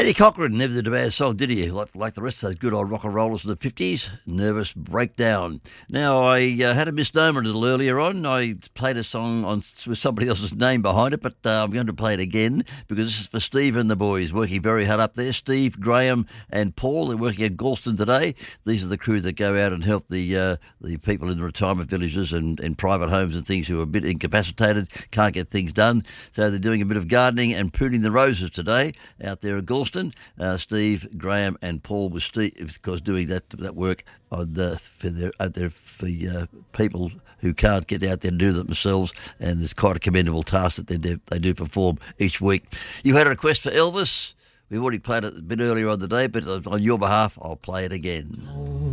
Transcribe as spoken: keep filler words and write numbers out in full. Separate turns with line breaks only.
Eddie Cochran never did a bad song, did he? Like, like the rest of those good old rock and rollers in the fifties, Nervous Breakdown. Now, I uh, had a misnomer a little earlier on. I played a song on with somebody else's name behind it, but uh, I'm going to play it again because this is for Steve and the boys, working very hard up there. Steve, Graham and Paul, they're working at Galston today. These are the crew that go out and help the uh, the people in the retirement villages and, and private homes and things who are a bit incapacitated, can't get things done. So they're doing a bit of gardening and pruning the roses today out there at Galston. Uh, Steve, Graham and Paul with Steve, of course, doing that that work on the, for, their, out there for uh, people who can't get out there and do it themselves, and it's quite a commendable task that they do, they do perform each week. You had a request for Elvis. We've already played it a bit earlier on the day, but on your behalf, I'll play it again.